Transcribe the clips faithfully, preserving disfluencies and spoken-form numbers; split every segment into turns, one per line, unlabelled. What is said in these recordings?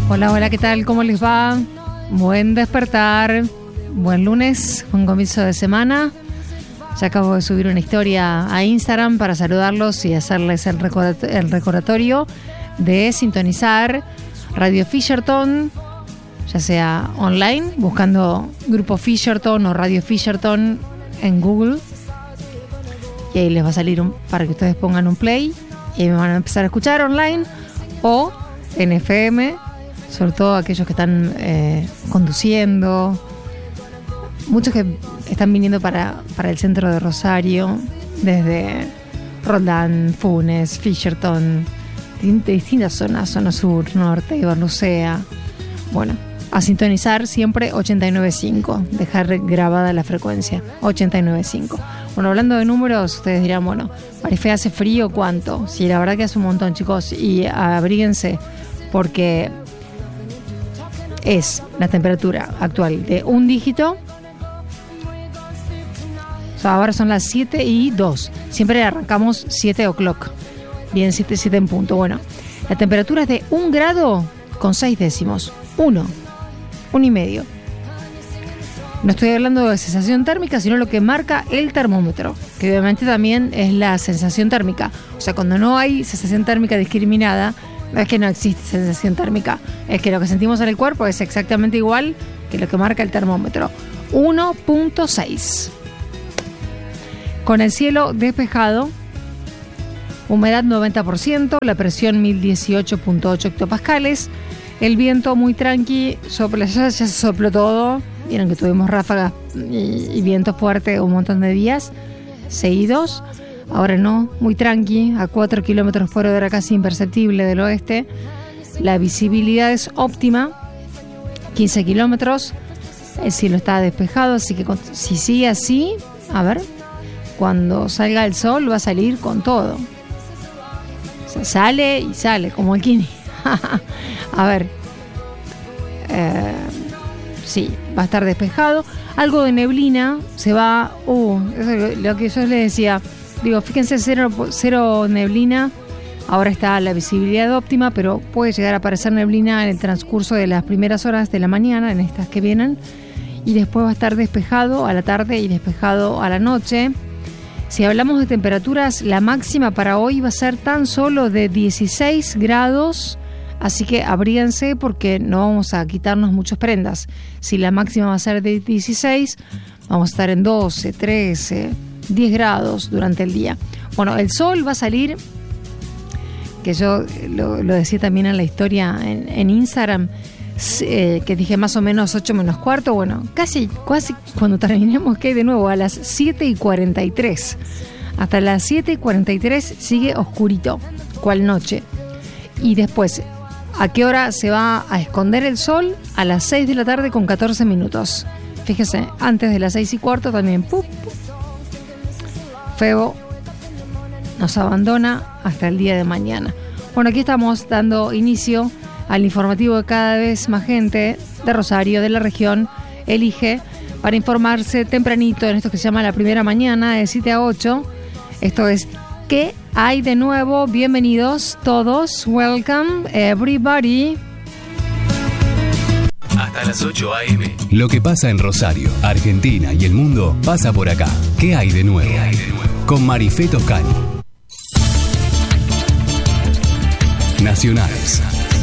Hola, hola, ¿qué tal? ¿Cómo les va? Buen despertar, buen lunes, buen comienzo de semana. Ya acabo de subir una historia a Instagram para saludarlos y hacerles el, recordat- el recordatorio de sintonizar Radio Fisherton, ya sea online, buscando Grupo Fisherton o Radio Fisherton en Google. Y ahí les va a salir un, para que ustedes pongan un play y me van a empezar a escuchar online o en F M, sobre todo aquellos que están eh, conduciendo, muchos que están viniendo para, para el centro de Rosario, desde Roldán, Funes, Fisherton, de distintas zonas, zona sur, norte, Barlucea. Bueno, a sintonizar siempre ochenta y nueve punto cinco, dejar grabada la frecuencia, ochenta y nueve punto cinco. Bueno, hablando de números, ustedes dirán, bueno, Marifé, ¿hace frío cuánto? Sí, la verdad que hace un montón, chicos, y abríguense porque es la temperatura actual de un dígito. O sea, ahora son las siete y dos. Siempre arrancamos siete o'clock. Bien, siete, siete en punto. Bueno, la temperatura es de un grado con seis décimos. Uno. Un y medio. No estoy hablando de sensación térmica, sino lo que marca el termómetro, que obviamente también es la sensación térmica. O sea, cuando no hay sensación térmica discriminada, no es que no existe sensación térmica, es que lo que sentimos en el cuerpo es exactamente igual que lo que marca el termómetro. uno punto seis. Con el cielo despejado, humedad noventa por ciento, la presión mil dieciocho punto ocho hectopascales, el viento muy tranqui, sopla, ya, ya se sopló todo. Vieron que tuvimos ráfagas y, y viento fuerte un montón de días seguidos. Ahora no, muy tranqui, a cuatro kilómetros por hora, casi imperceptible del oeste. La visibilidad es óptima, quince kilómetros. El cielo está despejado, así que con, si sigue así, a ver, cuando salga el sol va a salir con todo. O sea, sale y sale, como el Kini. A ver, eh, sí, va a estar despejado. Algo de neblina se va. Uh, eso es lo que yo les decía. Digo, fíjense, cero, cero neblina. Ahora está la visibilidad óptima, pero puede llegar a aparecer neblina en el transcurso de las primeras horas de la mañana, en estas que vienen. Y después va a estar despejado a la tarde y despejado a la noche. Si hablamos de temperaturas, la máxima para hoy va a ser tan solo de dieciséis grados. Así que abríguense porque no vamos a quitarnos muchas prendas. Si la máxima va a ser de dieciséis, vamos a estar en doce, trece, diez grados durante el día. Bueno, el sol va a salir, que yo lo, lo decía también en la historia en, en Instagram, eh, que dije más o menos ocho menos cuarto. Bueno, casi, casi cuando terminemos, que hay de nuevo a las siete y cuarenta y tres. Hasta las siete y cuarenta y tres sigue oscurito, cual noche. Y después, ¿a qué hora se va a esconder el sol? A las seis de la tarde con catorce minutos. Fíjese, antes de las seis y cuarto también. ¡Pup! Febo nos abandona hasta el día de mañana. Bueno, aquí estamos dando inicio al informativo de cada vez más gente de Rosario, de la región, elige para informarse tempranito en esto que se llama la primera mañana, de siete a ocho. Esto es ¿Qué hay de nuevo? Bienvenidos todos. Welcome everybody.
Hasta las ocho a eme. Lo que pasa en Rosario, Argentina y el mundo pasa por acá. ¿Qué hay de nuevo? ¿Qué hay de nuevo? Con Marifé Toscani. Nacionales.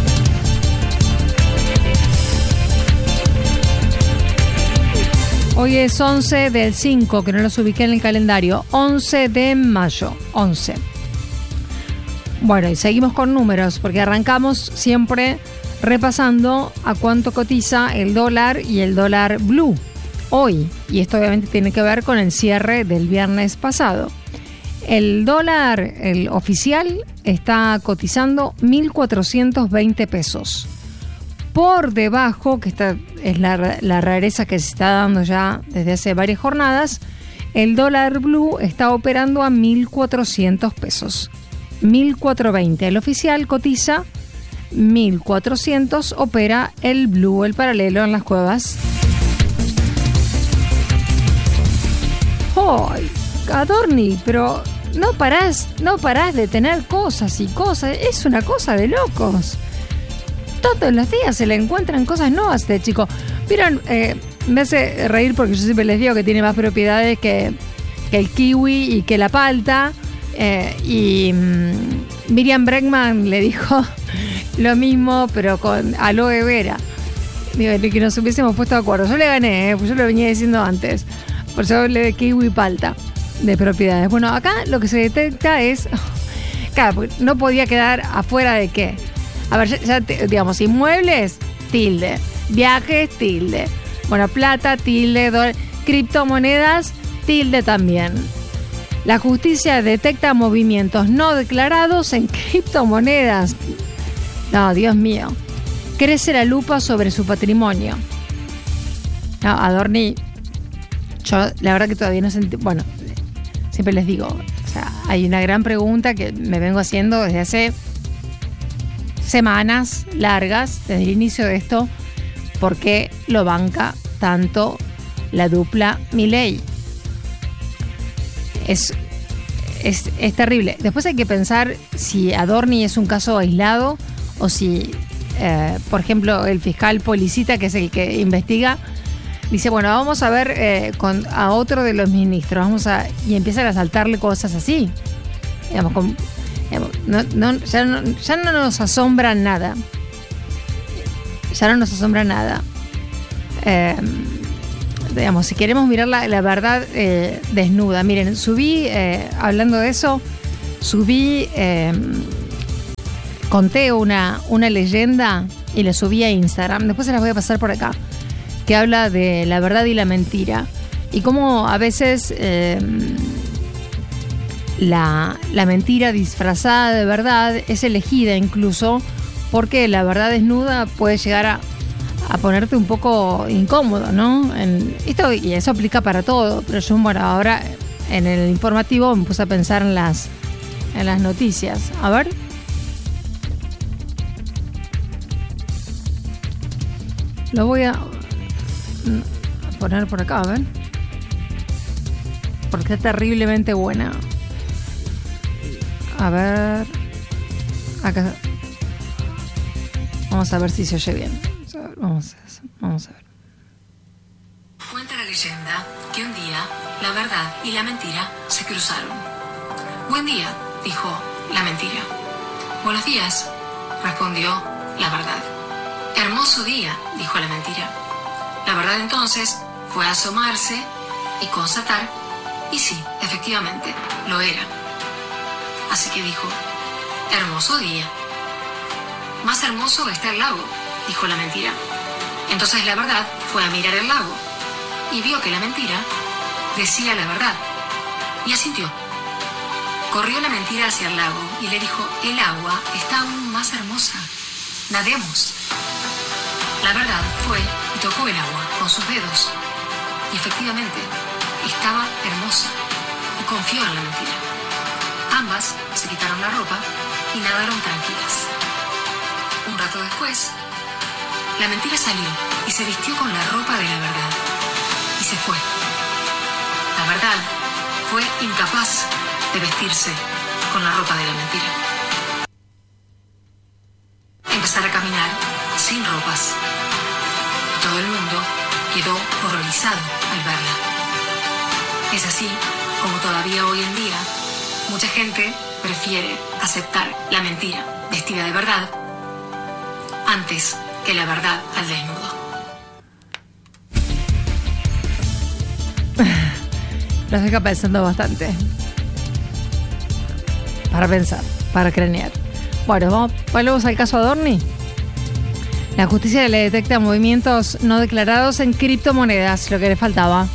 Hoy es once del cinco, que no los ubiqué en el calendario. once de mayo. once. Bueno, y seguimos con números, porque arrancamos siempre repasando a cuánto cotiza el dólar y el dólar blue hoy. Y esto obviamente tiene que ver con el cierre del viernes pasado. El dólar, el oficial, está cotizando mil cuatrocientos veinte pesos. Por debajo, que esta es la, la rareza que se está dando ya desde hace varias jornadas, el dólar blue está operando a mil cuatrocientos pesos. mil cuatrocientos veinte. El oficial cotiza mil cuatrocientos, opera el blue, el paralelo en las cuevas. ¡Ay, Adorni! Pero no parás, no parás de tener cosas y cosas. Es una cosa de locos. todos los días se le encuentran cosas nuevas a este chico. Vieron, eh, me hace reír porque yo siempre les digo que tiene más propiedades que, que el kiwi y que la palta. Eh, y um, Miriam Bregman le dijo lo mismo, pero con aloe vera. Digo, que nos hubiésemos puesto de acuerdo. Yo le gané, eh, pues yo lo venía diciendo antes. Por eso hablé de kiwi y palta de propiedades. Bueno, acá lo que se detecta es... Claro, no podía quedar afuera de qué. A ver, ya, ya te, digamos, inmuebles, tilde. Viajes, tilde. Bueno, plata, tilde. Dólar, criptomonedas, tilde también. La justicia detecta movimientos no declarados en criptomonedas. No, Dios mío. Crece la lupa sobre su patrimonio. No, Adorni, yo la verdad que todavía no sentí... Bueno, siempre les digo, o sea, hay una gran pregunta que me vengo haciendo desde hace semanas largas, desde el inicio de esto, ¿por qué lo banca tanto la dupla Milei? Es, es, es terrible. Después hay que pensar si Adorni es un caso aislado o si, eh, por ejemplo, el fiscal Policita, que es el que investiga, dice, bueno, vamos a ver eh, con, a otro de los ministros, vamos a y empiezan a saltarle cosas así. Digamos, con, digamos, no, no, ya, no, ya no nos asombra nada. Ya no nos asombra nada. Eh, digamos, si queremos mirar la, la verdad eh, desnuda. Miren, subí, eh, hablando de eso, subí, eh, conté una, una leyenda y la subí a Instagram. Después se las voy a pasar por acá, que habla de la verdad y la mentira. Y cómo a veces eh, la, la mentira disfrazada de verdad es elegida incluso porque la verdad desnuda puede llegar a a ponerte un poco incómodo, ¿no? En esto, y eso aplica para todo, pero yo, bueno, ahora en el informativo me puse a pensar en las, en las noticias. A ver. Lo voy a poner por acá, a ver. Porque está terriblemente buena. A ver. Acá. Vamos a ver si se oye bien. Vamos a, vamos a ver.
Cuenta la leyenda que un día la verdad y la mentira se cruzaron. Buen día, dijo la mentira. Buenos días, respondió la verdad. Hermoso día, dijo la mentira. La verdad entonces fue a asomarse y constatar, y sí, efectivamente, lo era. Así que dijo, hermoso día. Más hermoso está el lago, dijo la mentira. Entonces la verdad fue a mirar el lago y vio que la mentira decía la verdad y asintió. Corrió la mentira hacia el lago y le dijo, el agua está aún más hermosa, nademos. La verdad fue y tocó el agua con sus dedos y efectivamente estaba hermosa y confió en la mentira. Ambas se quitaron la ropa y nadaron tranquilas. Un rato después, la mentira salió y se vistió con la ropa de la verdad y se fue. La verdad fue incapaz de vestirse con la ropa de la mentira. Empezar a caminar sin ropas. Todo el mundo quedó horrorizado al verla. Es así como todavía hoy en día mucha gente prefiere aceptar la mentira vestida de verdad antes que la verdad al desnudo.
Los deja pensando bastante. Para pensar, para cranear. Bueno, vamos, volvemos al caso Adorni. La justicia le detecta movimientos no declarados en criptomonedas, lo que le faltaba.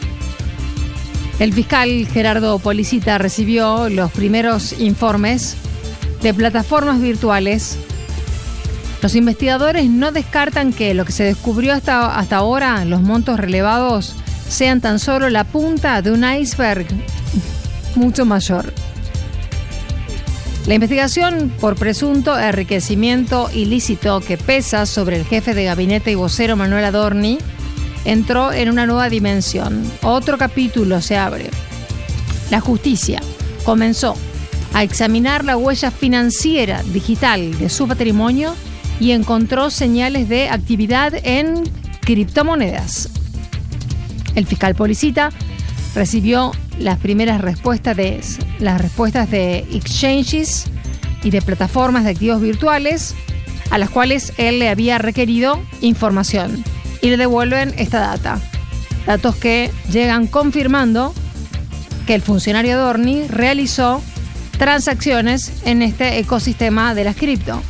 El fiscal Gerardo Policita recibió los primeros informes de plataformas virtuales. Los investigadores no descartan que lo que se descubrió hasta, hasta ahora, los montos relevados, sean tan solo la punta de un iceberg mucho mayor. La investigación por presunto enriquecimiento ilícito que pesa sobre el jefe de gabinete y vocero Manuel Adorni entró en una nueva dimensión. Otro capítulo se abre. La justicia comenzó a examinar la huella financiera digital de su patrimonio y encontró señales de actividad en criptomonedas. El fiscal Policita recibió las primeras respuestas de las respuestas de exchanges y de plataformas de activos virtuales a las cuales él le había requerido información y le devuelven esta data. Datos que llegan confirmando que el funcionario Adorni realizó transacciones en este ecosistema de las cripto.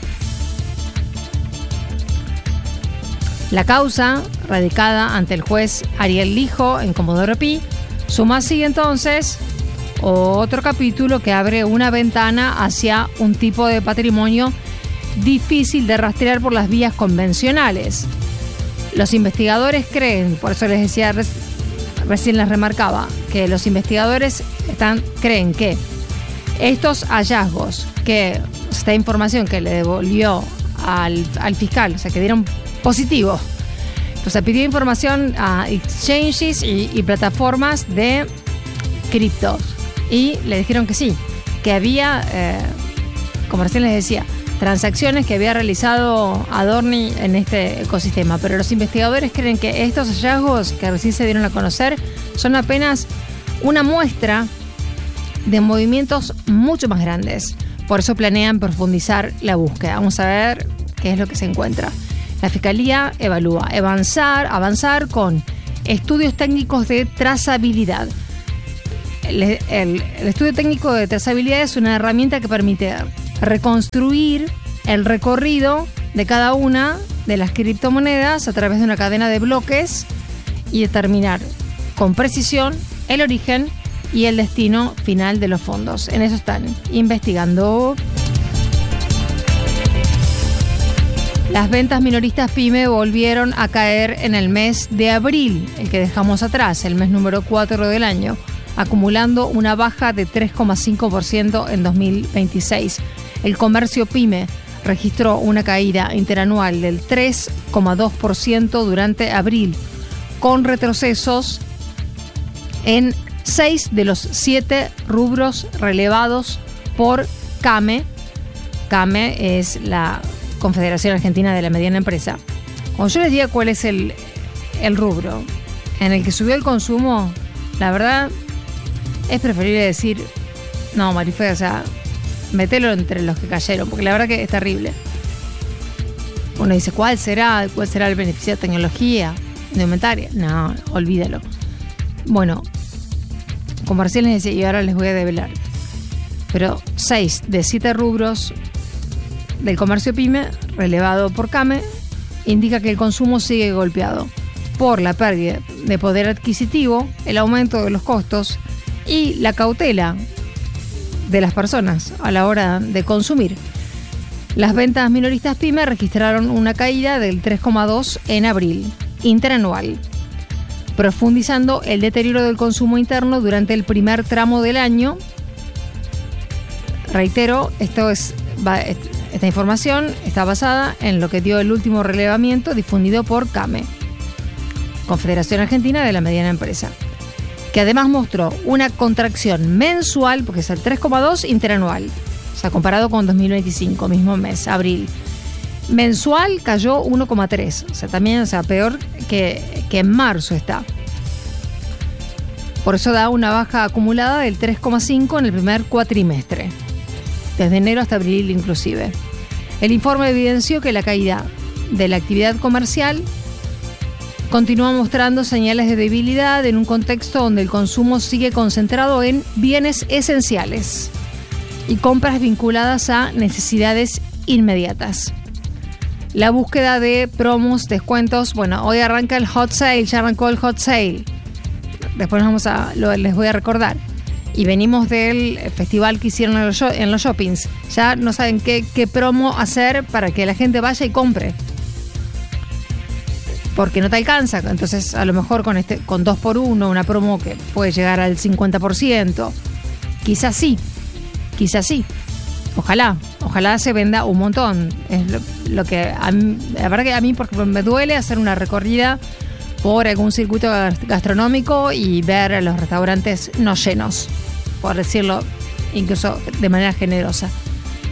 La causa, radicada ante el juez Ariel Lijo en Comodoro Pi, suma así entonces otro capítulo que abre una ventana hacia un tipo de patrimonio difícil de rastrear por las vías convencionales. Los investigadores creen, por eso les decía, recién les remarcaba, que los investigadores están, creen que estos hallazgos, que esta información que le devolvió al, al fiscal, o sea, que dieron positivo, o sea, pidió información a exchanges y, y plataformas de criptos y le dijeron que sí, que había, eh, como recién les decía, transacciones que había realizado Adorni en este ecosistema, pero los investigadores creen que estos hallazgos que recién se dieron a conocer son apenas una muestra de movimientos mucho más grandes. Por eso planean profundizar la búsqueda. Vamos a ver qué es lo que se encuentra. La Fiscalía evalúa avanzar, avanzar con estudios técnicos de trazabilidad. El, el, el estudio técnico de trazabilidad es una herramienta que permite reconstruir el recorrido de cada una de las criptomonedas a través de una cadena de bloques y determinar con precisión el origen y el destino final de los fondos. En eso están investigando. Las ventas minoristas PYME volvieron a caer en el mes de abril, el que dejamos atrás, el mes número cuatro del año, acumulando una baja de tres coma cinco por ciento en dos mil veintiséis. El comercio PYME registró una caída interanual del tres coma dos por ciento durante abril, con retrocesos en seis de los siete rubros relevados por CAME. CAME es la Confederación Argentina de la Mediana Empresa. Cuando yo les diga cuál es el, el rubro en el que subió el consumo, la verdad es preferible decir, no, Marife, o sea, metelo entre los que cayeron, porque la verdad que es terrible. Uno dice, ¿cuál será? ¿Cuál será el beneficio de tecnología indumentaria? No, olvídalo. Bueno, como recién les decía, y ahora les voy a develar, pero seis de siete rubros del comercio PYME, relevado por CAME, indica que el consumo sigue golpeado por la pérdida de poder adquisitivo, el aumento de los costos y la cautela de las personas a la hora de consumir. Las ventas minoristas PYME registraron una caída del tres coma dos por ciento en abril, interanual, profundizando el deterioro del consumo interno durante el primer tramo del año. Reitero, esto es, esta información está basada en lo que dio el último relevamiento difundido por CAME, Confederación Argentina de la Mediana Empresa, que además mostró una contracción mensual, porque es el tres coma dos interanual, o sea, comparado con dos mil veinticinco, mismo mes, abril. Mensual cayó uno coma tres, o sea, también, o sea, peor que, que en marzo está. Por eso da una baja acumulada del tres coma cinco en el primer cuatrimestre, desde enero hasta abril inclusive. El informe evidenció que la caída de la actividad comercial continúa mostrando señales de debilidad en un contexto donde el consumo sigue concentrado en bienes esenciales y compras vinculadas a necesidades inmediatas. La búsqueda de promos, descuentos, bueno, hoy arranca el hot sale, ya arrancó el hot sale. Después vamos a, lo, les voy a recordar. Y venimos del festival que hicieron en los, en los shoppings. Ya no saben qué, qué promo hacer para que la gente vaya y compre. Porque no te alcanza. Entonces, a lo mejor con este con dos por uno, una promo que puede llegar al cincuenta por ciento. Quizás sí. Quizás sí. Ojalá. Ojalá se venda un montón. Es lo, lo que a mí, la verdad que a mí, por ejemplo, me duele hacer una recorrida por algún circuito gastronómico y ver a los restaurantes no llenos, por decirlo incluso de manera generosa.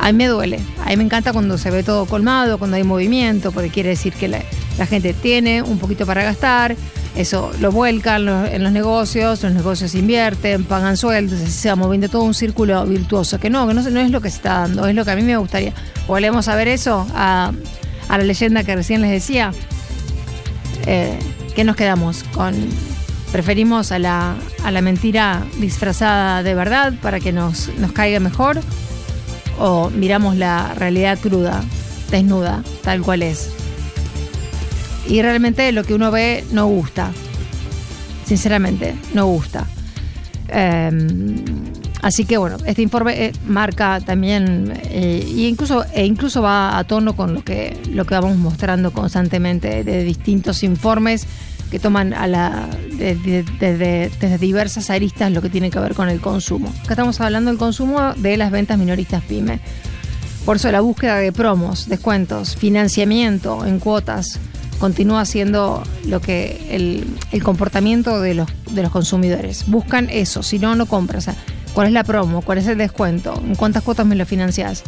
A mí me duele. A mí me encanta cuando se ve todo colmado, cuando hay movimiento, porque quiere decir que la, la gente tiene un poquito para gastar. Eso lo vuelcan en los negocios, los negocios invierten, pagan sueldos, así se va moviendo todo un círculo virtuoso. Que no, que no, no es lo que se está dando, es lo que a mí me gustaría. Volvemos a ver eso, a, a la leyenda que recién les decía. Eh, ¿Qué nos quedamos? Con ¿Preferimos a la, a la mentira disfrazada de verdad para que nos, nos caiga mejor? ¿O miramos la realidad cruda, desnuda, tal cual es? Y realmente lo que uno ve no gusta. Sinceramente, no gusta. Eh, así que bueno, este informe eh, marca también, eh, y incluso, e incluso va a tono con lo que, lo que vamos mostrando constantemente de distintos informes que toman a la, desde de, de, de diversas aristas lo que tiene que ver con el consumo. Acá estamos hablando del consumo de las ventas minoristas pyme. Por eso la búsqueda de promos, descuentos, financiamiento en cuotas continúa siendo lo que el, el comportamiento de los, de los consumidores. Buscan eso, si no, no compran. O sea, ¿cuál es la promo? ¿Cuál es el descuento? ¿En cuántas cuotas me lo financiás?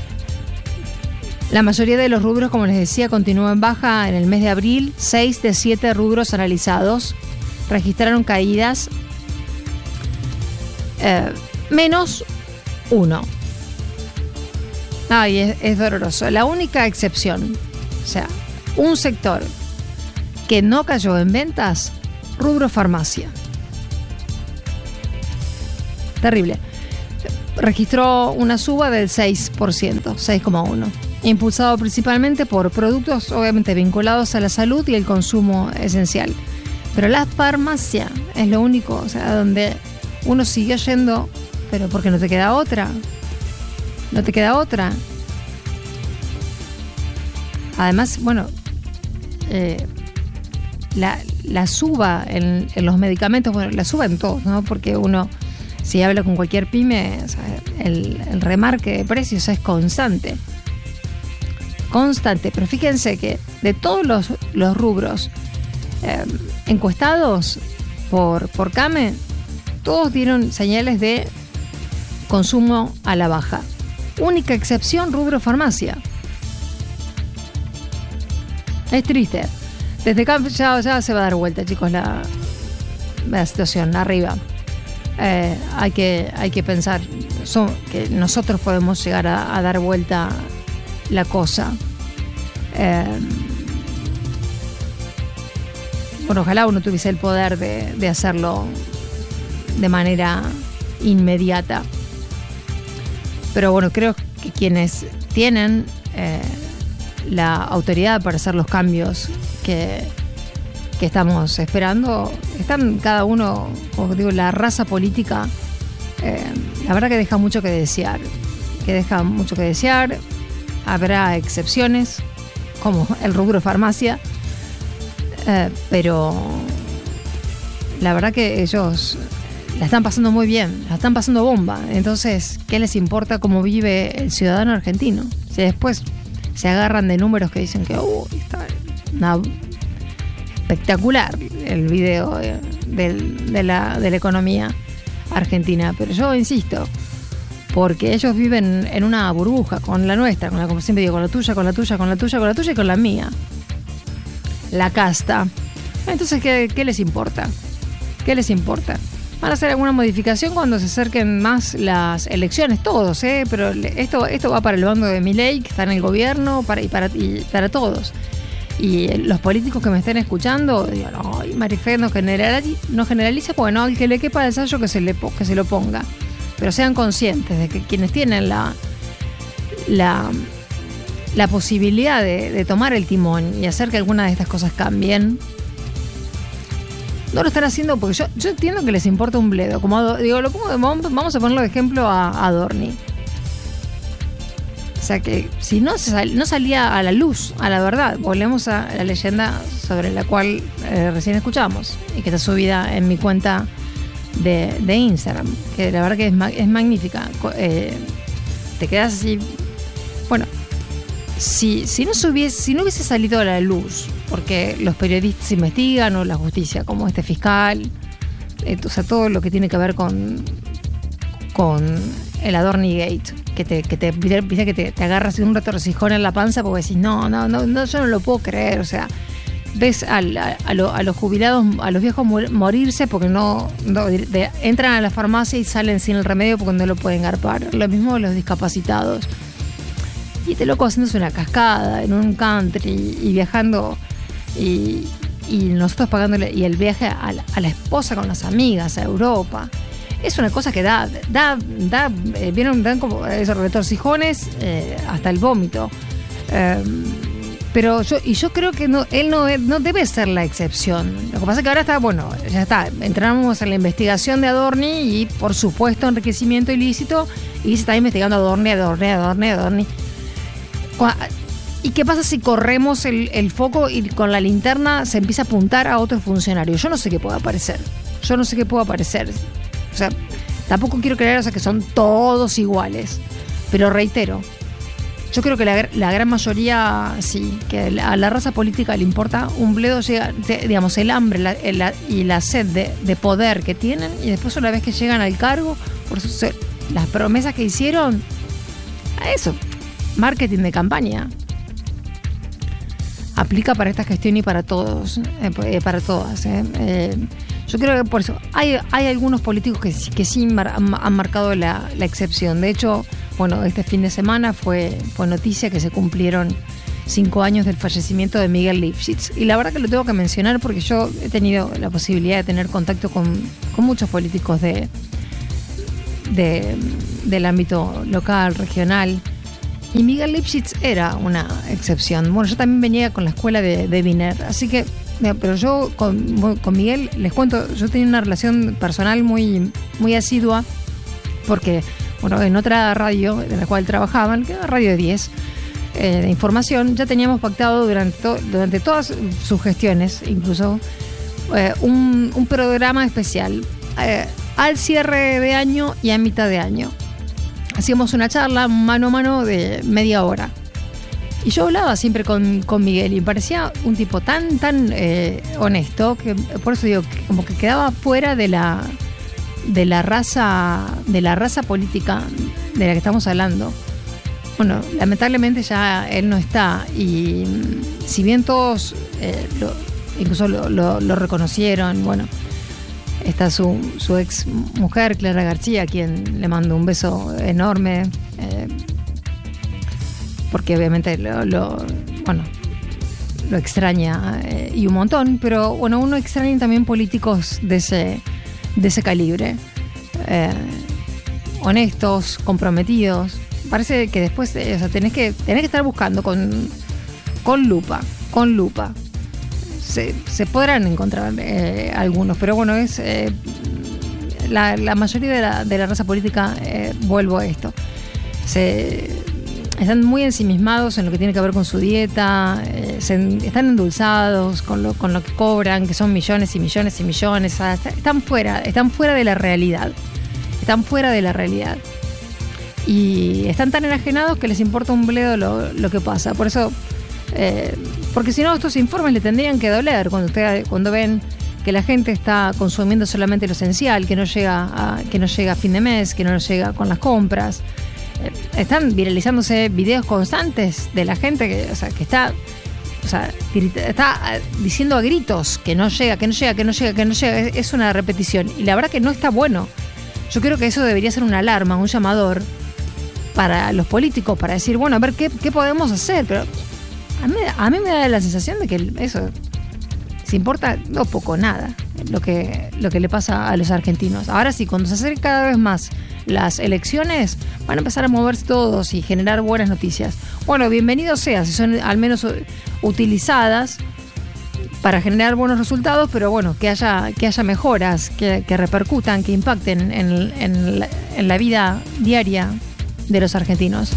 La mayoría de los rubros, como les decía, continúa en baja. En el mes de abril, seis de siete rubros analizados registraron caídas eh, menos uno. Ay, es, es doloroso. La única excepción, o sea, un sector que no cayó en ventas, rubro farmacia. Terrible. Registró una suba del seis por ciento, seis coma uno por ciento. Impulsado principalmente por productos obviamente vinculados a la salud y el consumo esencial. Pero la farmacia es lo único, o sea, donde uno sigue yendo, pero porque no te queda otra. No te queda otra. Además, bueno, eh, la, la suba en, en los medicamentos, bueno, la suba en todos, ¿no? Porque uno, si habla con cualquier pyme, o sea, el, el remarque de precios es constante. Constante, pero fíjense que de todos los, los rubros eh, encuestados por, por CAME, todos dieron señales de consumo a la baja. Única excepción, rubro farmacia. Es triste. Desde acá ya, ya se va a dar vuelta, chicos, la, la situación arriba. Eh, hay que, hay que pensar son, que nosotros podemos llegar a, a dar vuelta la cosa. Eh, bueno, ojalá uno tuviese el poder de, de hacerlo de manera inmediata. Pero bueno, creo que quienes tienen eh, la autoridad para hacer los cambios que, que estamos esperando, están cada uno, como digo, la raza política, eh, la verdad que deja mucho que desear, que deja mucho que desear. Habrá excepciones, como el rubro farmacia, eh, pero la verdad que ellos la están pasando muy bien, la están pasando bomba. Entonces, ¿qué les importa cómo vive el ciudadano argentino? Si después se agarran de números que dicen que uh, está una, espectacular el video de, de, de, la, de la economía argentina. Pero yo insisto, porque ellos viven en una burbuja, con la nuestra, con la, como siempre digo, con la tuya, con la tuya, con la tuya, con la tuya y con la mía. La casta. Entonces, ¿qué, qué les importa? ¿Qué les importa? Van a hacer alguna modificación cuando se acerquen más las elecciones, todos, ¿eh? Pero esto, esto va para el bando de Milei, que está en el gobierno, para, y, para, y para todos. Y los políticos que me estén escuchando, digan, ay, Marifé, no generalice, no generalice, porque no, al que le quepa el sayo que se, le, que se lo ponga. Pero sean conscientes de que quienes tienen la, la, la posibilidad de, de tomar el timón y hacer que alguna de estas cosas cambien, no lo están haciendo porque yo, yo entiendo que les importa un bledo. Como digo, lo, como, vamos a ponerlo de ejemplo a, a Dorni. O sea que si no, sal, no salía a la luz, a la verdad, volvemos a la leyenda sobre la cual eh, recién escuchamos y que está subida en mi cuenta De, de Instagram, que la verdad que es, es magnífica. Eh, te quedas así. Bueno, si, si, no subiese, si no hubiese salido a la luz, porque los periodistas investigan o la justicia, como este fiscal, eh, o sea, todo lo que tiene que ver con, con el Adorni Gate, que te, que te, viste que te, te agarras un retorcijón en la panza porque decís, no, no, no, no, yo no lo puedo creer, o sea, ves al, a, a, lo, a los jubilados, a los viejos morirse porque no, no de, entran a la farmacia y salen sin el remedio porque no lo pueden garpar. Lo mismo los discapacitados. Y este loco haciéndose una cascada en un country y viajando y, y nosotros pagándole y el viaje a la, a la esposa con las amigas a Europa. Es una cosa que da, da, da, eh, vienen, dan como esos retorcijones eh, hasta el vómito. Eh, Pero yo, y yo creo que no, él no, no debe ser la excepción. Lo que pasa es que ahora está, bueno, ya está, entramos en la investigación de Adorni y, por supuesto, enriquecimiento ilícito, y se está investigando Adorni, Adorni, Adorni, Adorni. ¿Y qué pasa si corremos el, el foco y con la linterna se empieza a apuntar a otro funcionario? Yo no sé qué puede aparecer. Yo no sé qué puede aparecer. O sea, tampoco quiero creer, o sea, que son todos iguales. Pero reitero, yo creo que la, la gran mayoría, sí, que a la raza política le importa un bledo, llega, digamos, el hambre la, la, y la sed de, de poder que tienen, y después una vez que llegan al cargo, por eso, las promesas que hicieron, a eso, marketing de campaña. Aplica para esta gestión y para todos, eh, para todas. Eh. Eh, yo creo que por eso hay, hay algunos políticos que, que sí mar, han, han marcado la, la excepción. De hecho, bueno, este fin de semana fue, fue noticia que se cumplieron cinco años del fallecimiento de Miguel Lifshitz. Y la verdad que lo tengo que mencionar porque yo he tenido la posibilidad de tener contacto con, con muchos políticos de, de, del ámbito local, regional. Y Miguel Lifshitz era una excepción. Bueno, yo también venía con la escuela de, de Wiener, así que, pero yo con, con Miguel, les cuento, yo tenía una relación personal muy, muy asidua, porque, bueno, en otra radio en la cual trabajaban, que era Radio diez, eh, de información, ya teníamos pactado durante, to, durante todas sus gestiones, incluso, eh, un, un programa especial, eh, al cierre de año y a mitad de año. Hacíamos una charla mano a mano de media hora. Y yo hablaba siempre con, con Miguel y me parecía un tipo tan, tan eh, honesto, que por eso digo, que como que quedaba fuera de la, de la raza, de la raza política de la que estamos hablando. Bueno, lamentablemente ya él no está. Y si bien todos eh, lo, incluso lo, lo, lo reconocieron, bueno, está su, su ex mujer, Clara García, a quien le mando un beso enorme, eh, porque obviamente lo, lo, bueno, lo extraña eh, y un montón, pero bueno, uno extraña también políticos de ese, de ese calibre, eh, honestos, comprometidos. Parece que después, eh, o sea, tenés que, tenés que estar buscando con, con lupa, con lupa. Se, se podrán encontrar eh, algunos, pero bueno, es eh, la, la mayoría de la, de la raza política, eh, vuelvo a esto, se, están muy ensimismados en lo que tiene que ver con su dieta, eh, se, están endulzados con lo, con lo que cobran, que son millones y millones y millones, o sea, están fuera, están fuera de la realidad, están fuera de la realidad. Y están tan enajenados que les importa un bledo lo, lo que pasa. Por eso, eh, porque si no, estos informes le tendrían que doler cuando usted, cuando ven que la gente está consumiendo solamente lo esencial, que no llega a, que no llega a fin de mes, que no llega con las compras. Eh, están viralizándose videos constantes de la gente que, o sea, que está, o sea, está diciendo a gritos que no llega, que no llega, que no llega, que no llega. Es, es una repetición. Y la verdad que no está bueno. Yo creo que eso debería ser una alarma, un llamador para los políticos, para decir, bueno, a ver qué, qué podemos hacer. Pero a mí, a mí me da la sensación de que eso se importa no poco, nada, lo que, lo que le pasa a los argentinos. Ahora sí, cuando se acerquen cada vez más las elecciones, van a empezar a moverse todos y generar buenas noticias. Bueno, bienvenido sea, si son al menos utilizadas para generar buenos resultados, pero bueno, que haya, que haya mejoras, que, que repercutan, que impacten en, en, la, en la vida diaria de los argentinos.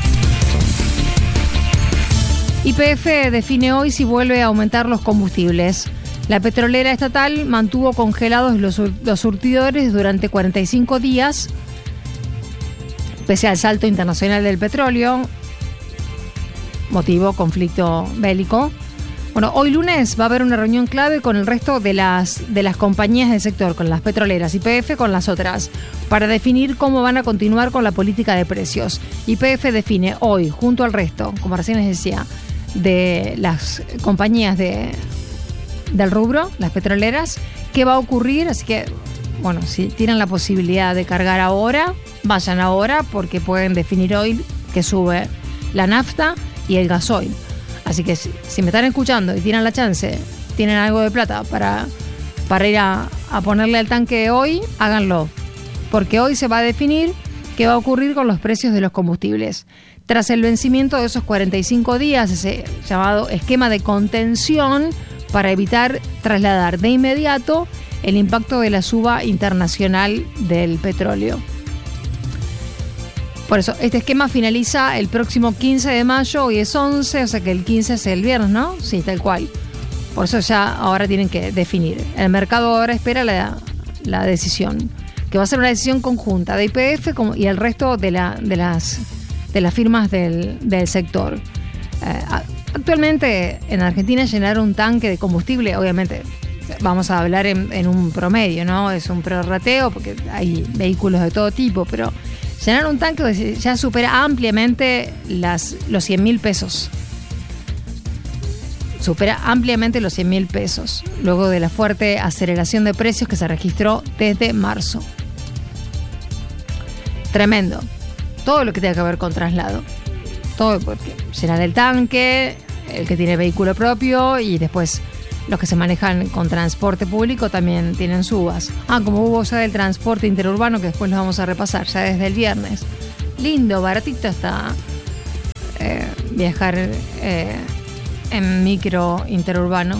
Y P F define hoy si vuelve a aumentar los combustibles. La petrolera estatal mantuvo congelados los, los surtidores durante cuarenta y cinco días, pese al salto internacional del petróleo, motivo conflicto bélico. Bueno, hoy lunes va a haber una reunión clave con el resto de las, de las compañías del sector, con las petroleras, Y P F con las otras, para definir cómo van a continuar con la política de precios. Y P F define hoy, junto al resto, como recién les decía, de las compañías de, del rubro, las petroleras, qué va a ocurrir. Así que, bueno, si tienen la posibilidad de cargar ahora, vayan ahora, porque pueden definir hoy que sube la nafta y el gasoil. Así que si, si me están escuchando y tienen la chance, tienen algo de plata para, para ir a, a ponerle al tanque hoy, háganlo. Porque hoy se va a definir qué va a ocurrir con los precios de los combustibles. Tras el vencimiento de esos cuarenta y cinco días, ese llamado esquema de contención para evitar trasladar de inmediato el impacto de la suba internacional del petróleo. Por eso, este esquema finaliza el próximo quince de mayo, hoy es once, o sea que el quince es el viernes, ¿no? Sí, tal cual. Por eso ya ahora tienen que definir. El mercado ahora espera la, la decisión, que va a ser una decisión conjunta de Y P F como, y el resto de, la, de, las, de las firmas del, del sector. Eh, actualmente en Argentina llenar un tanque de combustible, obviamente vamos a hablar en, en un promedio, ¿no? Es un prorrateo porque hay vehículos de todo tipo, pero llenar un tanque ya supera ampliamente las, los cien mil pesos. Supera ampliamente los cien mil pesos, luego de la fuerte aceleración de precios que se registró desde marzo. Tremendo. Todo lo que tenga que ver con traslado. Todo, porque llenar el tanque, el que tiene vehículo propio y después los que se manejan con transporte público también tienen subas. Ah, como hubo ya del transporte interurbano, que después lo vamos a repasar ya desde el viernes. Lindo, baratito está eh, viajar eh, en micro interurbano.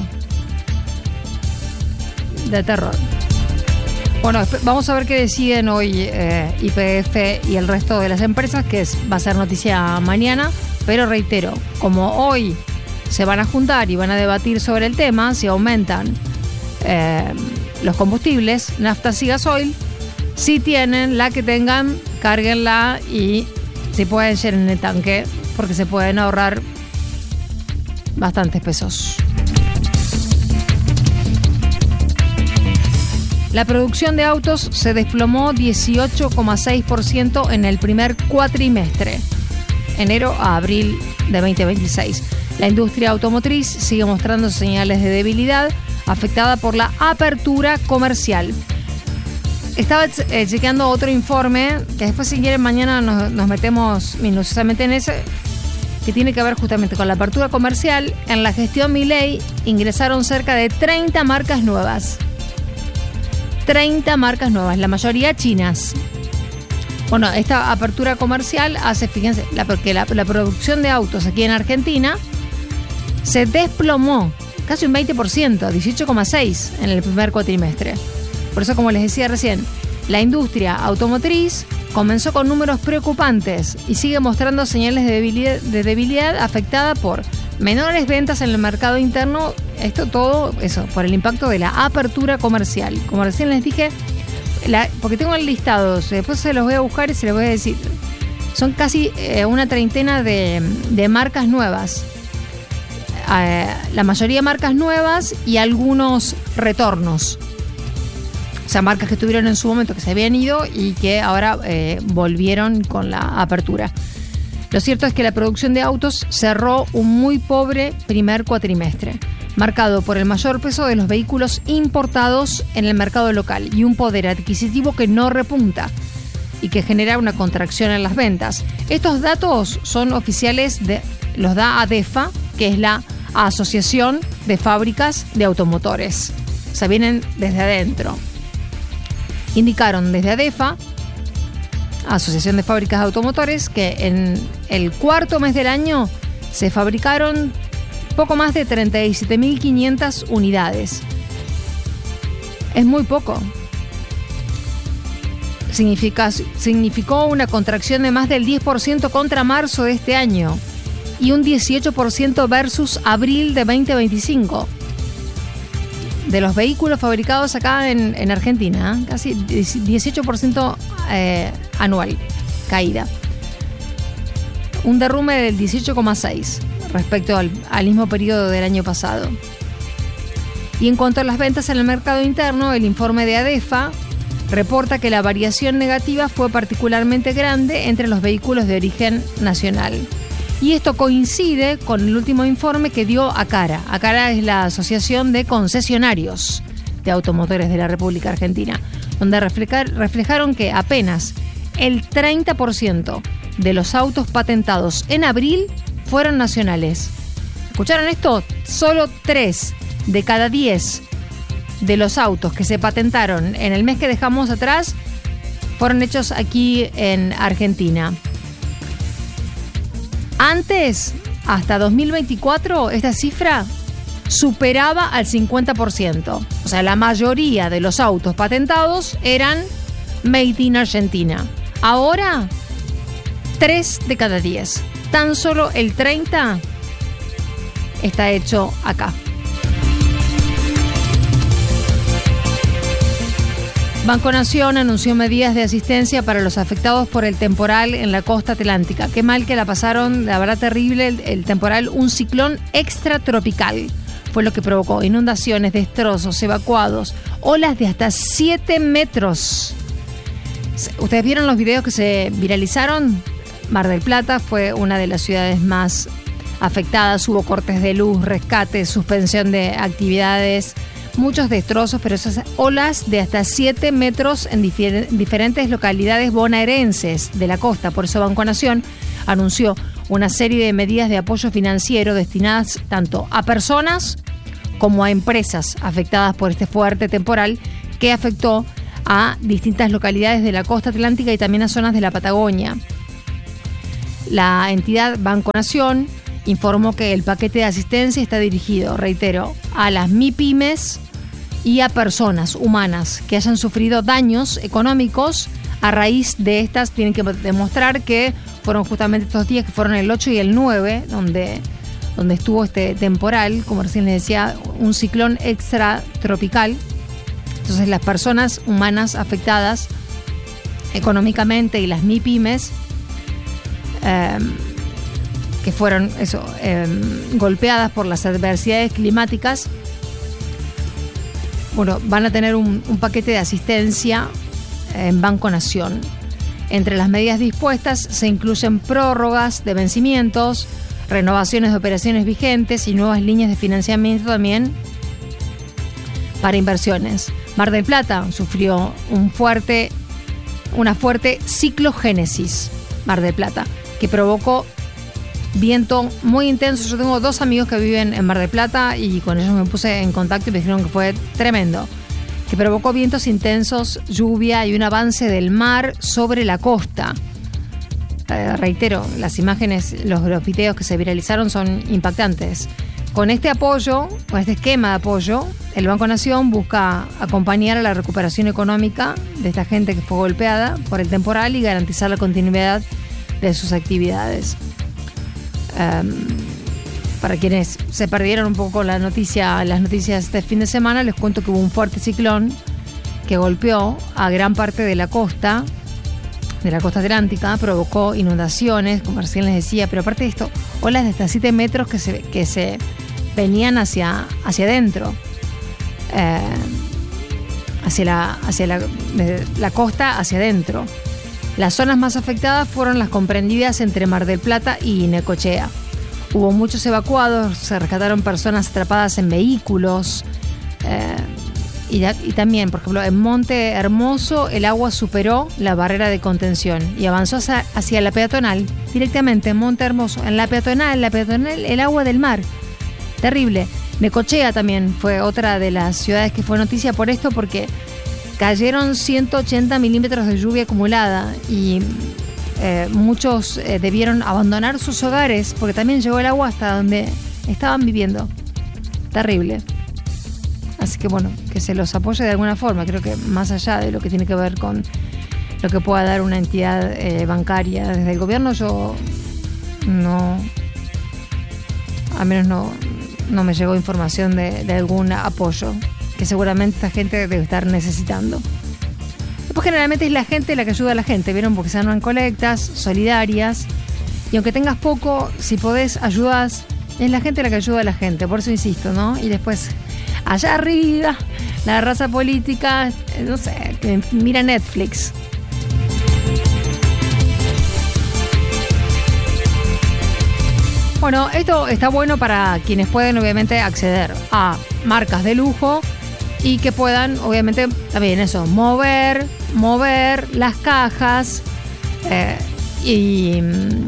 De terror. Bueno, vamos a ver qué deciden hoy eh, Y P F y el resto de las empresas, que es, va a ser noticia mañana. Pero reitero, como hoy se van a juntar y van a debatir sobre el tema, si aumentan eh, los combustibles, naftas y gasoil, si tienen la que tengan, cárguenla y si pueden llenen el tanque, porque se pueden ahorrar bastantes pesos. La producción de autos se desplomó dieciocho coma seis por ciento en el primer cuatrimestre, enero a abril de veinte veintiséis. La industria automotriz sigue mostrando señales de debilidad, afectada por la apertura comercial. Estaba eh, chequeando otro informe, que después si quieren mañana nos, nos metemos minuciosamente en ese, que tiene que ver justamente con la apertura comercial. En la gestión Milei ingresaron cerca de treinta marcas nuevas. treinta marcas nuevas, la mayoría chinas. Bueno, esta apertura comercial hace, fíjense, la, porque la, la producción de autos aquí en Argentina se desplomó casi un veinte por ciento, dieciocho coma seis por ciento en el primer cuatrimestre. Por eso, como les decía recién, la industria automotriz comenzó con números preocupantes y sigue mostrando señales de debilidad, de debilidad afectada por menores ventas en el mercado interno. Esto todo, eso, por el impacto de la apertura comercial. Como recién les dije, la, porque tengo el listado, después se los voy a buscar y se los voy a decir. Son casi eh, una treintena de, de marcas nuevas. Eh, la mayoría marcas nuevas y algunos retornos. O sea, marcas que estuvieron en su momento, que se habían ido y que ahora eh, volvieron con la apertura. Lo cierto es que la producción de autos cerró un muy pobre primer cuatrimestre, marcado por el mayor peso de los vehículos importados en el mercado local y un poder adquisitivo que no repunta y que genera una contracción en las ventas. Estos datos son oficiales, de, los da ADEFA, que es la Asociación de Fábricas de Automotores. O sea, vienen desde adentro. Indicaron desde ADEFA, Asociación de Fábricas de Automotores, que en el cuarto mes del año se fabricaron poco más de treinta y siete mil quinientas unidades. Es muy poco. Significa, significó una contracción de más del diez por ciento contra marzo de este año y un dieciocho por ciento versus abril de veinte veinticinco. De los vehículos fabricados acá en, en Argentina, ¿eh? Casi dieciocho por ciento eh, anual, caída. Un derrumbe del dieciocho coma seis por ciento. respecto al, al mismo periodo del año pasado. Y en cuanto a las ventas en el mercado interno, el informe de ADEFA reporta que la variación negativa fue particularmente grande entre los vehículos de origen nacional. Y esto coincide con el último informe que dio ACARA. ACARA es la Asociación de Concesionarios de Automotores de la República Argentina, donde reflejar, reflejaron que apenas el treinta por ciento de los autos patentados en abril fueron nacionales. ¿Escucharon esto? Solo tres de cada diez de los autos que se patentaron en el mes que dejamos atrás fueron hechos aquí en Argentina. Antes, hasta dos mil veinticuatro, esta cifra superaba al cincuenta por ciento. O sea, la mayoría de los autos patentados eran Made in Argentina. Ahora, tres de cada diez. Tan solo el treinta está hecho acá. Banco Nación anunció medidas de asistencia para los afectados por el temporal en la costa atlántica. Qué mal que la pasaron, la verdad terrible, el, el temporal, un ciclón extratropical. Fue lo que provocó inundaciones, destrozos, evacuados, olas de hasta siete metros. ¿Ustedes vieron los videos que se viralizaron? Mar del Plata fue una de las ciudades más afectadas. Hubo cortes de luz, rescates, suspensión de actividades, muchos destrozos, pero esas olas de hasta siete metros en difer- diferentes localidades bonaerenses de la costa. Por eso Banco Nación anunció una serie de medidas de apoyo financiero destinadas tanto a personas como a empresas afectadas por este fuerte temporal que afectó a distintas localidades de la costa atlántica y también a zonas de la Patagonia. La entidad Banco Nación informó que el paquete de asistencia está dirigido, reitero, a las MIPYMES y a personas humanas que hayan sufrido daños económicos a raíz de estas. Tienen que demostrar que fueron justamente estos días, que fueron el ocho y el nueve, donde, donde estuvo este temporal, como recién les decía, un ciclón extratropical. Entonces las personas humanas afectadas económicamente y las MIPYMES eh, que fueron eso, eh, golpeadas por las adversidades climáticas, bueno, van a tener un, un paquete de asistencia en Banco Nación. Entre las medidas dispuestas se incluyen prórrogas de vencimientos, renovaciones de operaciones vigentes y nuevas líneas de financiamiento también para inversiones. Mar del Plata sufrió un fuerte, una fuerte ciclogénesis, Mar del Plata, que provocó viento muy intenso. Yo tengo dos amigos que viven en Mar del Plata y con ellos me puse en contacto y me dijeron que fue tremendo, que provocó vientos intensos, lluvia y un avance del mar sobre la costa. Eh, reitero, las imágenes, los, los videos que se viralizaron son impactantes. Con este apoyo, con este esquema de apoyo, el Banco Nación busca acompañar a la recuperación económica de esta gente que fue golpeada por el temporal y garantizar la continuidad de sus actividades. Um, para quienes se perdieron un poco la noticia, las noticias este fin de semana, les cuento que hubo un fuerte ciclón que golpeó a gran parte de la costa, de la costa atlántica, provocó inundaciones, como recién les decía, pero aparte de esto, olas de hasta siete metros que se, que se venían hacia, hacia adentro, eh, hacia, la, hacia la, de la costa hacia adentro. Las zonas más afectadas fueron las comprendidas entre Mar del Plata y Necochea. Hubo muchos evacuados, se rescataron personas atrapadas en vehículos. Eh, y, y también, por ejemplo, en Monte Hermoso el agua superó la barrera de contención y avanzó hacia, hacia la peatonal, directamente en Monte Hermoso. En la peatonal, en la peatonal, el agua del mar. Terrible. Necochea también fue otra de las ciudades que fue noticia por esto, porque cayeron ciento ochenta milímetros de lluvia acumulada y eh, muchos eh, debieron abandonar sus hogares porque también llegó el agua hasta donde estaban viviendo. Terrible. Así que bueno, que se los apoye de alguna forma. Creo que más allá de lo que tiene que ver con lo que pueda dar una entidad eh, bancaria desde el gobierno, yo no, al menos no, no me llegó información de, de algún apoyo que seguramente esta gente debe estar necesitando. Después generalmente es la gente la que ayuda a la gente, ¿vieron? Porque se arman colectas solidarias y aunque tengas poco, si podés, ayudas Es la gente la que ayuda a la gente, por eso insisto, ¿no? Y después, allá arriba, la raza política, no sé, que mira Netflix. Bueno, esto está bueno para quienes pueden, obviamente, acceder a marcas de lujo y que puedan, obviamente, también eso, mover, mover las cajas eh, y...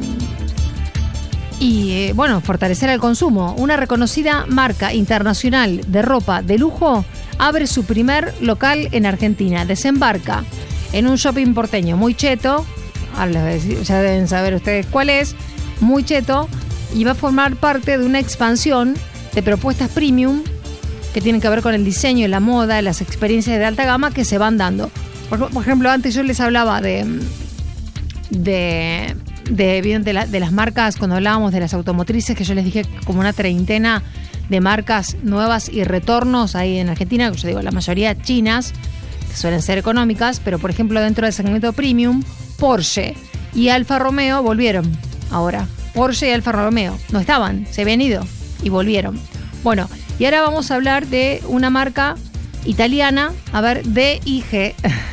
Y, eh, bueno, fortalecer el consumo. Una reconocida marca internacional de ropa de lujo abre su primer local en Argentina. Desembarca en un shopping porteño muy cheto, ya deben saber ustedes cuál es, muy cheto, y va a formar parte de una expansión de propuestas premium que tienen que ver con el diseño, la moda, las experiencias de alta gama que se van dando. Por, por ejemplo, antes yo les hablaba de... de De, de, la, de las marcas, cuando hablábamos de las automotrices, que yo les dije como una treintena de marcas nuevas y retornos ahí en Argentina, que yo digo, la mayoría chinas, que suelen ser económicas, pero por ejemplo dentro del segmento premium, Porsche y Alfa Romeo volvieron ahora. Porsche y Alfa Romeo no estaban, se habían ido y volvieron. Bueno, y ahora vamos a hablar de una marca italiana, a ver, D I G.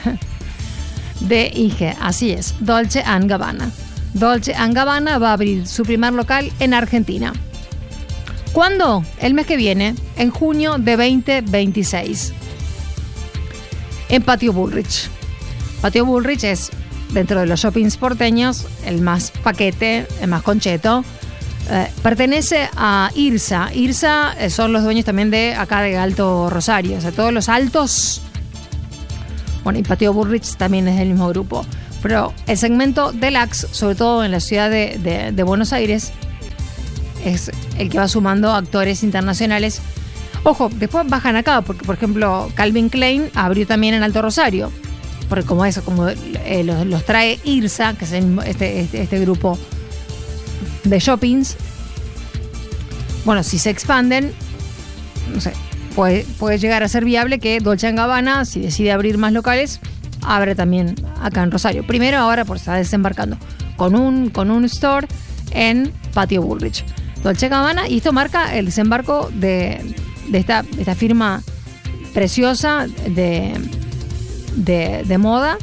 D I G, así es, Dolce and Gabbana. Dolce and Gabbana va a abrir su primer local en Argentina. ¿Cuándo? El mes que viene, en junio de veinte veintiséis. En Patio Bullrich. Patio Bullrich es, dentro de los shoppings porteños, el más paquete, el más concheto. Eh, pertenece a IRSA. IRSA eh, son los dueños también de acá de Alto Rosario. O sea, todos los altos. Bueno, y Patio Bullrich también es del mismo grupo. Pero el segmento deluxe, sobre todo en la ciudad de, de, de Buenos Aires, es el que va sumando actores internacionales. Ojo, después bajan acá, porque por ejemplo Calvin Klein abrió también en Alto Rosario, porque como eso, como eh, los, los trae IRSA, que es el, este, este, este grupo de shoppings. Bueno, si se expanden, no sé, puede, puede llegar a ser viable que Dolce and Gabbana, si decide abrir más locales, abre también acá en Rosario. Primero, ahora pues está desembarcando con un, con un store en Patio Bullrich. Dolce and Gabbana, y esto marca el desembarco de, de, esta, de esta firma preciosa de, de, de moda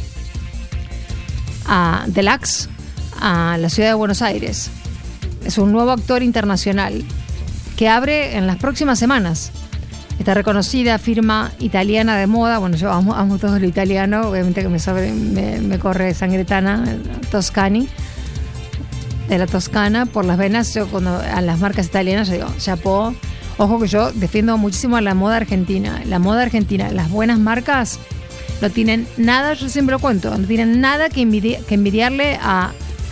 a Deluxe a la ciudad de Buenos Aires. Es un nuevo actor internacional que abre en las próximas semanas. Esta reconocida firma italiana de moda, bueno, yo amo, amo todo lo italiano, obviamente que me, sobre, me, me corre sangre tana, Toscani, de la Toscana, por las venas. Yo cuando a las marcas italianas, yo digo, chapeau. Ojo que yo defiendo muchísimo a la moda argentina. La moda argentina, las buenas marcas no tienen nada, yo siempre lo cuento, no tienen nada que, envidi- que envidiarle a,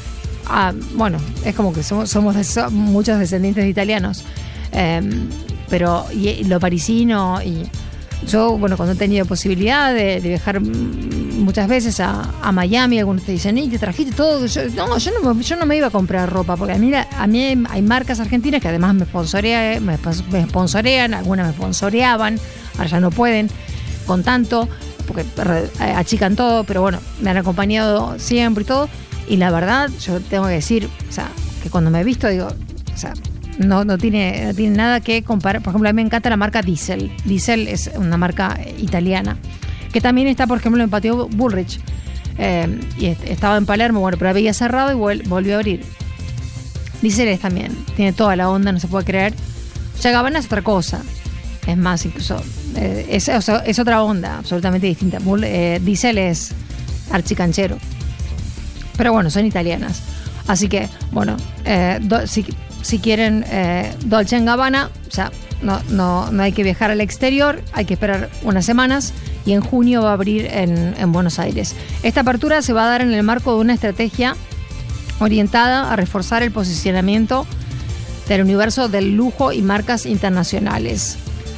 a, bueno, es como que somos, somos de, so, muchos descendientes de italianos. Eh, pero y, lo parisino, y yo, bueno, cuando he tenido posibilidad de, de viajar muchas veces a, a Miami, algunos te dicen, ¿y te trajiste todo? Yo, no, yo no, yo no me iba a comprar ropa, porque a mí, a mí hay marcas argentinas que además me sponsorean, me, me sponsorean, algunas me sponsoreaban, ahora ya no pueden con tanto, porque achican todo, pero bueno, me han acompañado siempre y todo, y la verdad, yo tengo que decir, o sea, que cuando me he visto, digo, o sea, No, no, tiene, no tiene nada que comparar. Por ejemplo, a mí me encanta la marca Diesel. Diesel es una marca italiana que también está, por ejemplo, en Patio Bullrich. Eh, y estaba en Palermo, bueno, pero había cerrado y vol- volvió a abrir. Diesel es también, tiene toda la onda, no se puede creer. Ya Gabbana es otra cosa. Es más, incluso, eh, es, o sea, es otra onda, absolutamente distinta. Bull, eh, Diesel es archicanchero. Pero bueno, son italianas. Así que, bueno, eh, do, si, si quieren eh, Dolce and Gabbana, o sea, no, no, no hay que viajar al exterior, hay que esperar unas semanas y en junio va a abrir en, en Buenos Aires. Esta apertura se va a dar en el marco de una estrategia orientada a reforzar el posicionamiento del universo del lujo y marcas internacionales.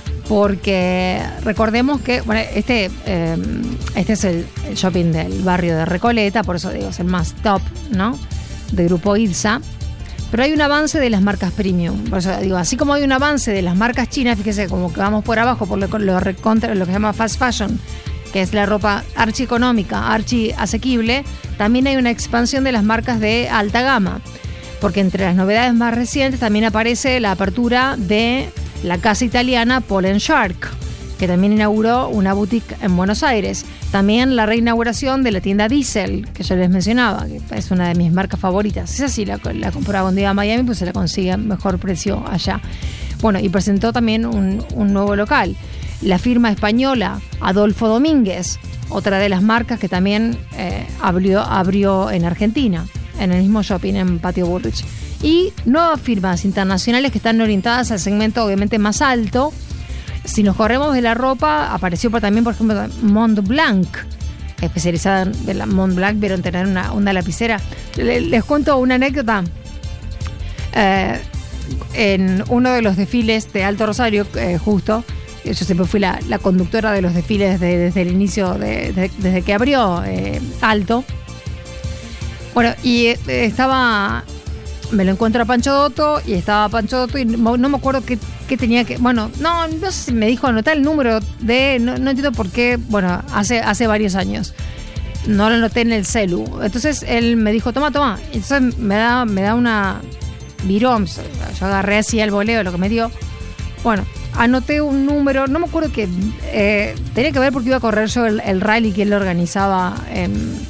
Porque recordemos que bueno, este, eh, este es el, el shopping del barrio de Recoleta, por eso digo, es el más top, ¿no?, del grupo IRSA. Pero hay un avance de las marcas premium. Por eso digo, así como hay un avance de las marcas chinas, fíjese como que vamos por abajo por lo, lo, recontra, lo que se llama fast fashion, que es la ropa archi económica, archi asequible, también hay una expansión de las marcas de alta gama. porque entre las novedades más recientes también aparece la apertura de la casa italiana Pollen Shark, que también inauguró una boutique en Buenos Aires. También la reinauguración de la tienda Diesel, que yo les mencionaba, que es una de mis marcas favoritas. Esa sí la, la compraba cuando iba a Miami, pues se la consigue a mejor precio allá. Bueno, y presentó también un, un nuevo local. La firma española Adolfo Domínguez, otra de las marcas que también eh, abrió, abrió en Argentina, en el mismo shopping en Patio Bullrich. Y nuevas firmas internacionales que están orientadas al segmento obviamente más alto. Si nos corremos de la ropa, apareció por, también, por ejemplo, Montblanc, especializada en la Montblanc, vieron tener una, una lapicera. Les, les cuento una anécdota. Eh, en uno de los desfiles de Alto Rosario, eh, justo, yo siempre fui la, la conductora de los desfiles de, desde el inicio, de, de, desde que abrió eh, Alto. Bueno, y eh, estaba... Me lo encuentro a Pancho Dotto y estaba Pancho Dotto y no, no me acuerdo qué, qué tenía que... Bueno, no, no sé si me dijo anotar el número de... No, no entiendo por qué. Bueno, hace, hace varios años. No lo anoté en el celu. Entonces él me dijo, toma, toma. Entonces me da, me da una... virón. Yo agarré así el voleo, lo que me dio. Bueno, anoté un número. No me acuerdo qué. Eh, tenía que ver porque iba a correr yo el, el rally que él organizaba en...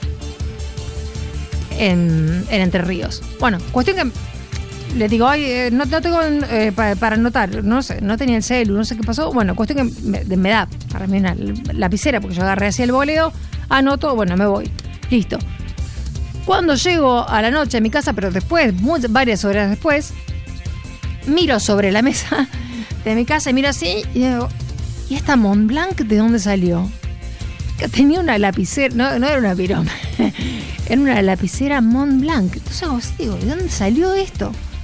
En, en Entre Ríos. Bueno, cuestión que le digo, ay, eh, no, no tengo eh, para, para anotar, no sé, no tenía el celu, no sé qué pasó. Bueno, cuestión que me, me da para mí una lapicera, porque yo agarré así el boleo, anoto, bueno, me voy. Listo. Cuando llego a la noche a mi casa, pero después, muchas, varias horas después, miro sobre la mesa de mi casa y miro así y digo, ¿y esta Montblanc de dónde salió? Que tenía una lapicera, no, no era una piroma. Era una lapicera Montblanc. Entonces digo, ¿de dónde salió esto?